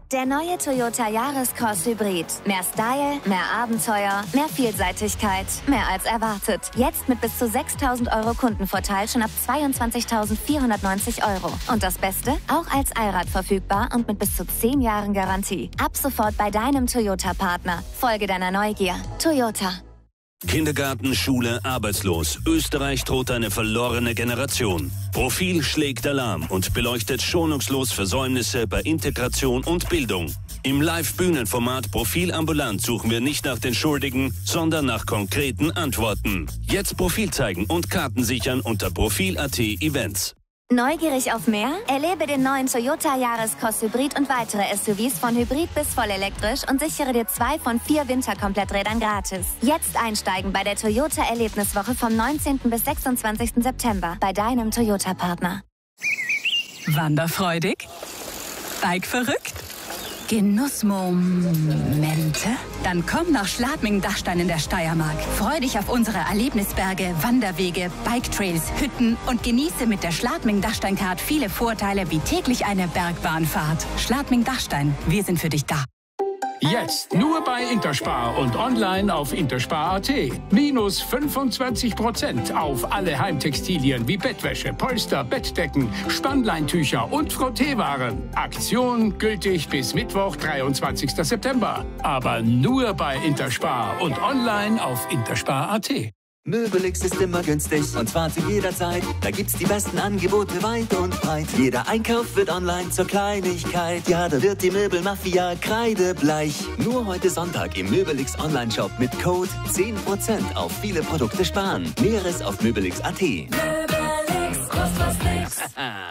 Der neue Toyota Yaris-Cross Hybrid. Mehr Style, mehr Abenteuer, mehr Vielseitigkeit, mehr als erwartet. Jetzt mit bis zu 6.000 € Kundenvorteil schon ab 22.490 €. Und das Beste? Auch als Allrad verfügbar und mit bis zu 10 Jahren Garantie. Ab sofort bei deinem Toyota-Partner. Folge deiner Neugier. Toyota. Kindergarten, Schule, arbeitslos. Österreich droht eine verlorene Generation. Profil schlägt Alarm und beleuchtet schonungslos Versäumnisse bei Integration und Bildung. Im Live-Bühnenformat Profil ambulant suchen wir nicht nach den Schuldigen, sondern nach konkreten Antworten. Jetzt Profil zeigen und Karten sichern unter Profil.at Events. Neugierig auf mehr? Erlebe den neuen Toyota Yaris-Cross Hybrid und weitere SUVs von Hybrid bis vollelektrisch und sichere dir 2 von 4 Winterkompletträdern gratis. Jetzt einsteigen bei der Toyota Erlebniswoche vom 19. bis 26. September bei deinem Toyota-Partner. Wanderfreudig? Bike verrückt? Genussmomente? Dann komm nach Schladming-Dachstein in der Steiermark. Freu dich auf unsere Erlebnisberge, Wanderwege, Biketrails, Hütten und genieße mit der Schladming-Dachstein-Card viele Vorteile wie täglich eine Bergbahnfahrt. Schladming-Dachstein, wir sind für dich da. Jetzt nur bei Interspar und online auf interspar.at. Minus 25% auf alle Heimtextilien wie Bettwäsche, Polster, Bettdecken, Spannleintücher und Frotteewaren. Aktion gültig bis Mittwoch, 23. September. Aber nur bei Interspar und online auf interspar.at. Möbelix ist immer günstig und zwar zu jeder Zeit. Da gibt's die besten Angebote weit und breit. Jeder Einkauf wird online zur Kleinigkeit. Ja, da wird die Möbelmafia kreidebleich. Nur heute Sonntag im Möbelix Online-Shop mit Code 10% auf viele Produkte sparen. Näheres auf möbelix.at. Möbelix, kostet was nix.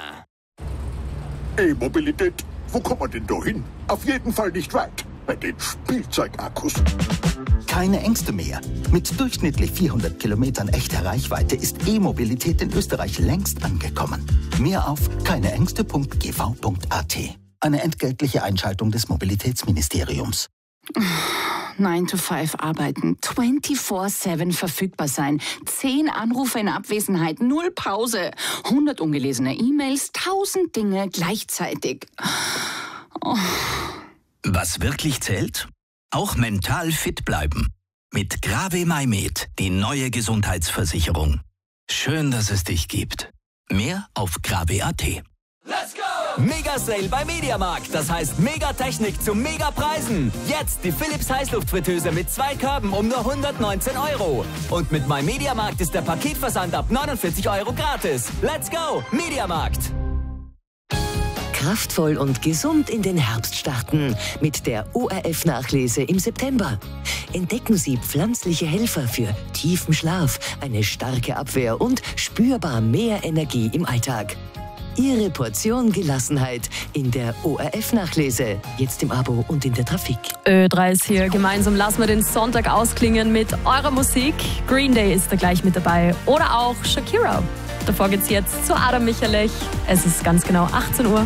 E-Mobilität, wo kommt man denn da hin? Auf jeden Fall nicht weit. Bei den Spielzeugakkus. Keine Ängste mehr. Mit durchschnittlich 400 Kilometern echter Reichweite ist E-Mobilität in Österreich längst angekommen. Mehr auf keineängste.gv.at. Eine entgeltliche Einschaltung des Mobilitätsministeriums. 9 to 5 arbeiten, 24/7 verfügbar sein, 10 Anrufe in Abwesenheit, 0 Pause, 100 ungelesene E-Mails, 1000 Dinge gleichzeitig. Oh. Was wirklich zählt? Auch mental fit bleiben. Mit Grave MyMed, die neue Gesundheitsversicherung. Schön, dass es dich gibt. Mehr auf grave.at. Let's go! Mega-Sale bei Mediamarkt. Das heißt Megatechnik zu Megapreisen. Jetzt die Philips Heißluftfritteuse mit 2 Körben um nur 119 €. Und mit MyMediamarkt ist der Paketversand ab 49 € gratis. Let's go! Mediamarkt. Kraftvoll und gesund in den Herbst starten mit der ORF-Nachlese im September. Entdecken Sie pflanzliche Helfer für tiefen Schlaf, eine starke Abwehr und spürbar mehr Energie im Alltag. Ihre Portion Gelassenheit in der ORF-Nachlese. Jetzt im Abo und in der Trafik. Ö3 ist hier. Gemeinsam lassen wir den Sonntag ausklingen mit eurer Musik. Green Day ist da gleich mit dabei. Oder auch Shakira. Davor geht's jetzt zu Adam Michalich. Es ist ganz genau 18 Uhr.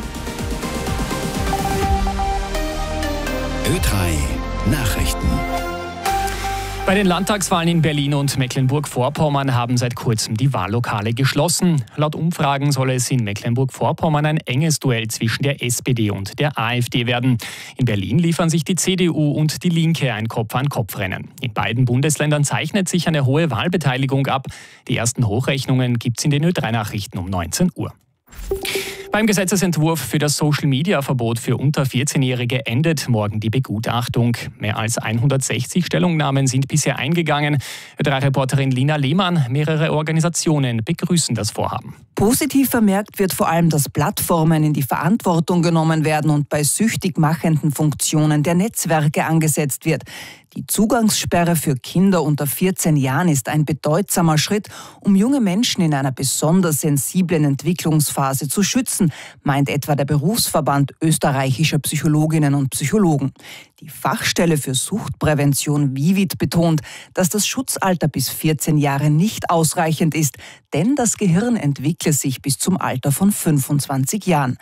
Ö3 Nachrichten. Bei den Landtagswahlen in Berlin und Mecklenburg-Vorpommern haben seit kurzem die Wahllokale geschlossen. Laut Umfragen soll es in Mecklenburg-Vorpommern ein enges Duell zwischen der SPD und der AfD werden. In Berlin liefern sich die CDU und die Linke ein Kopf-an-Kopf-Rennen. In beiden Bundesländern zeichnet sich eine hohe Wahlbeteiligung ab. Die ersten Hochrechnungen gibt es in den Ö3-Nachrichten um 19 Uhr. Beim Gesetzesentwurf für das Social-Media-Verbot für unter 14-Jährige endet morgen die Begutachtung. Mehr als 160 Stellungnahmen sind bisher eingegangen. Ö3-Reporterin Lina Lehmann, mehrere Organisationen begrüßen das Vorhaben. Positiv vermerkt wird vor allem, dass Plattformen in die Verantwortung genommen werden und bei süchtig machenden Funktionen der Netzwerke angesetzt wird. Die Zugangssperre für Kinder unter 14 Jahren ist ein bedeutsamer Schritt, um junge Menschen in einer besonders sensiblen Entwicklungsphase zu schützen, meint etwa der Berufsverband österreichischer Psychologinnen und Psychologen. Die Fachstelle für Suchtprävention VIVID betont, dass das Schutzalter bis 14 Jahre nicht ausreichend ist, denn das Gehirn entwickle sich bis zum Alter von 25 Jahren.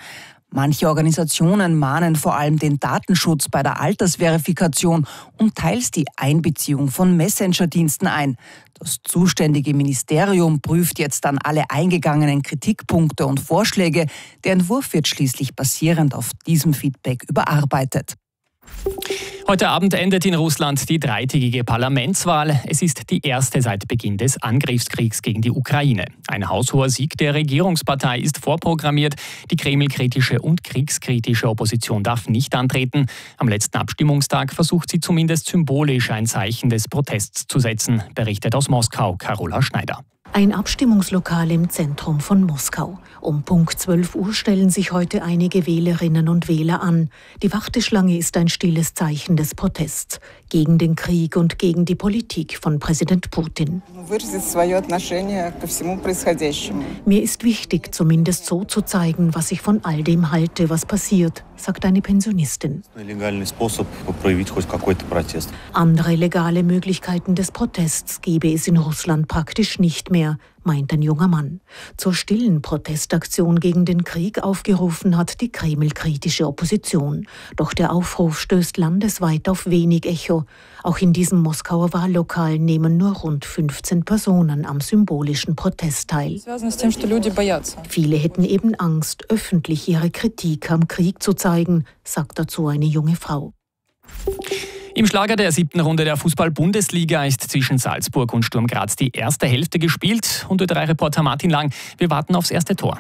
Manche Organisationen mahnen vor allem den Datenschutz bei der Altersverifikation und teils die Einbeziehung von Messenger-Diensten ein. Das zuständige Ministerium prüft jetzt dann alle eingegangenen Kritikpunkte und Vorschläge. Der Entwurf wird schließlich basierend auf diesem Feedback überarbeitet. Heute Abend endet in Russland die dreitägige Parlamentswahl. Es ist die erste seit Beginn des Angriffskriegs gegen die Ukraine. Ein haushoher Sieg der Regierungspartei ist vorprogrammiert. Die kremlkritische und kriegskritische Opposition darf nicht antreten. Am letzten Abstimmungstag versucht sie zumindest symbolisch ein Zeichen des Protests zu setzen, berichtet aus Moskau Carola Schneider. Ein Abstimmungslokal im Zentrum von Moskau. Um Punkt 12 Uhr stellen sich heute einige Wählerinnen und Wähler an. Die Warteschlange ist ein stilles Zeichen des Protests gegen den Krieg und gegen die Politik von Präsident Putin. Mir ist wichtig, zumindest so zu zeigen, was ich von all dem halte, was passiert, sagt eine Pensionistin. Andere legale Möglichkeiten des Protests gebe es in Russland praktisch nicht mehr, meint ein junger Mann. Zur stillen Protestaktion gegen den Krieg aufgerufen hat die kremlkritische Opposition. Doch der Aufruf stößt landesweit auf wenig Echo. Auch in diesem Moskauer Wahllokal nehmen nur rund 15 Personen am symbolischen Protest teil. Viele hätten eben Angst, öffentlich ihre Kritik am Krieg zu zeigen, sagt dazu eine junge Frau. Im Schlager der 7. Runde der Fußball-Bundesliga ist zwischen Salzburg und Sturm Graz die erste Hälfte gespielt. Und ÖD3-Reporter Martin Lang, wir warten aufs erste Tor.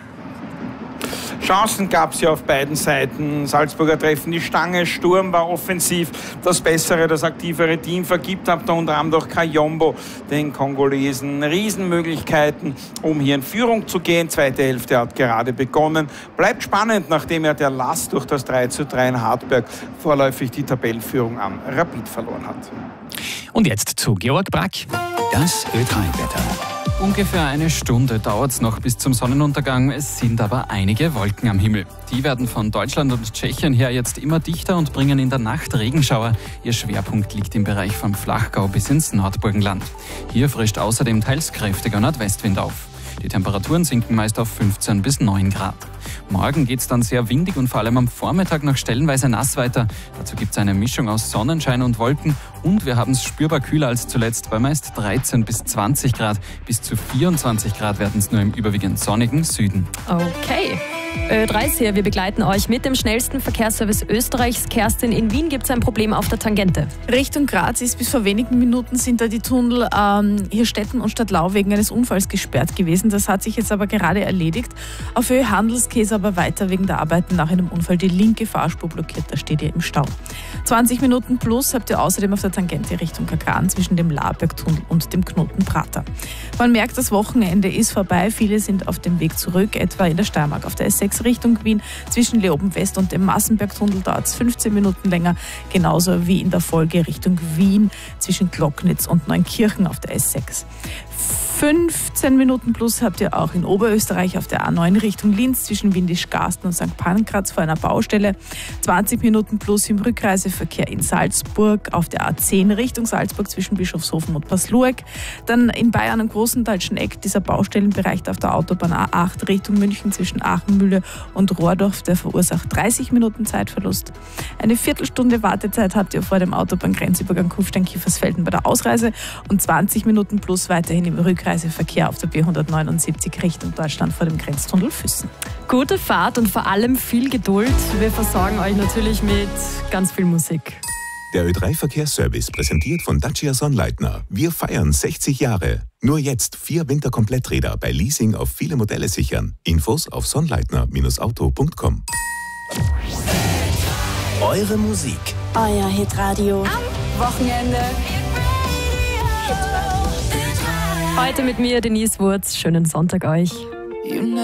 Chancen gab es ja auf beiden Seiten. Salzburger treffen die Stange, Sturm war offensiv das bessere, das aktivere Team, vergibt ab da unter anderem durch Kayombo den Kongolesen Riesenmöglichkeiten, um hier in Führung zu gehen. Zweite Hälfte hat gerade begonnen. Bleibt spannend, nachdem ja der Lass durch das 3:3 in Hartberg vorläufig die Tabellenführung am Rapid verloren hat. Und jetzt zu Georg Brack. Das Ö3-Wetter. Ungefähr eine Stunde dauert es noch bis zum Sonnenuntergang. Es sind aber einige Wolken am Himmel. Die werden von Deutschland und Tschechien her jetzt immer dichter und bringen in der Nacht Regenschauer. Ihr Schwerpunkt liegt im Bereich vom Flachgau bis ins Nordburgenland. Hier frischt außerdem teils kräftiger Nordwestwind auf. Die Temperaturen sinken meist auf 15 bis 9 Grad. Morgen geht es dann sehr windig und vor allem am Vormittag noch stellenweise nass weiter. Dazu gibt es eine Mischung aus Sonnenschein und Wolken und wir haben es spürbar kühler als zuletzt bei meist 13 bis 20 Grad. Bis zu 24 Grad werden es nur im überwiegend sonnigen Süden. Okay. Ö3 ist hier. Wir begleiten euch mit dem schnellsten Verkehrsservice Österreichs. Kerstin, in Wien gibt es ein Problem auf der Tangente. Richtung Graz ist bis vor wenigen Minuten sind da die Tunnel Hirstetten und Stadtlau wegen eines Unfalls gesperrt gewesen. Das hat sich jetzt aber gerade erledigt. Auf Höhe Handelskäse aber weiter wegen der Arbeiten nach einem Unfall die linke Fahrspur blockiert. Da steht ihr im Stau. 20 Minuten plus habt ihr außerdem auf der Tangente Richtung Kagran zwischen dem Labergtunnel und dem Knoten Prater. Man merkt, das Wochenende ist vorbei. Viele sind auf dem Weg zurück, etwa in der Steiermark auf der S6 Richtung Wien. Zwischen Leoben West und dem Massenbergtunnel dauert es 15 Minuten länger. Genauso wie in der Folge Richtung Wien zwischen Glocknitz und Neunkirchen auf der S6. 15 Minuten plus habt ihr auch in Oberösterreich auf der A9 Richtung Linz zwischen Windischgarsten und St. Pankraz vor einer Baustelle. 20 Minuten plus im Rückreiseverkehr in Salzburg auf der A10 Richtung Salzburg zwischen Bischofshofen und Paslueck. Dann in Bayern am Großentalschen Eck dieser Baustellenbereich auf der Autobahn A8 Richtung München zwischen Aachenmühle und Rohrdorf, der verursacht 30 Minuten Zeitverlust. Eine Viertelstunde Wartezeit habt ihr vor dem Autobahngrenzübergang Kufstein-Kiefersfelden bei der Ausreise und 20 Minuten plus weiterhin im Rückreiseverkehr auf der B179 Richtung Deutschland vor dem Grenztunnel Füssen. Gute Fahrt und vor allem viel Geduld. Wir versorgen euch natürlich mit ganz viel Musik. Der Ö3-Verkehrsservice präsentiert von Dacia Sonnleitner. Wir feiern 60 Jahre. Nur jetzt 4 Winterkompletträder bei Leasing auf viele Modelle sichern. Infos auf sonnleitner-auto.com. Eure Musik. Euer Hitradio. Am Wochenende. Heute mit mir, Denise Wurz. Schönen Sonntag euch.